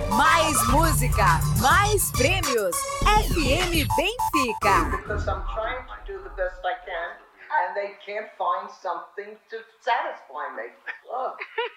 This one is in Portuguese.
Mais música, mais prêmios. FM Benfica. Because I'm trying to do the best I can, and they can't find something to satisfy me. Look.